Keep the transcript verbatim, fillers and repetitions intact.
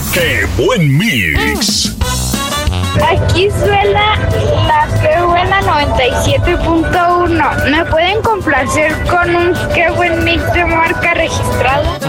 ¡Qué buen mix! Aquí suena la Qué Buena noventa y siete punto uno. ¿Me pueden complacer con un Qué Buen Mix de marca registrada?